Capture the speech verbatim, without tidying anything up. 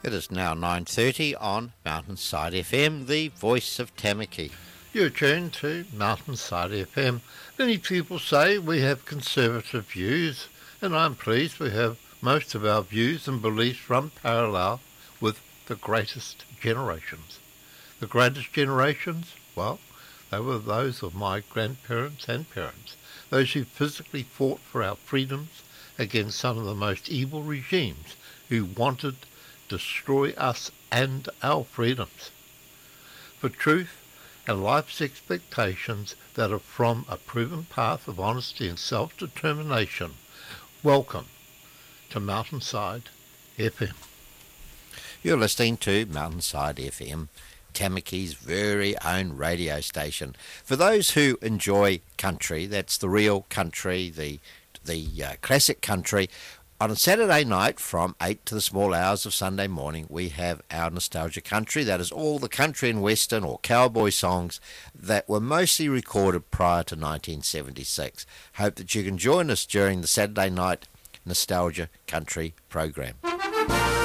It is now nine thirty on Mountainside F M, the voice of Tamaki. You're tuned to Mountainside F M. Many people say we have conservative views, and I'm pleased we have most of our views and beliefs run parallel with the greatest generations. The greatest generations? Well, they were those of my grandparents and parents, those who physically fought for our freedoms against some of the most evil regimes who wanted to destroy us and our freedoms. For truth and life's expectations that are from a proven path of honesty and self-determination, welcome to Mountainside F M. You're listening to Mountainside F M, Tamaki's very own radio station. For those who enjoy country, that's the real country, the the uh, classic country. On a Saturday night from eight to the small hours of Sunday morning, we have our Nostalgia Country. That is all the country and western or cowboy songs that were mostly recorded prior to nineteen seventy-six. Hope that you can join us during the Saturday night Nostalgia Country program.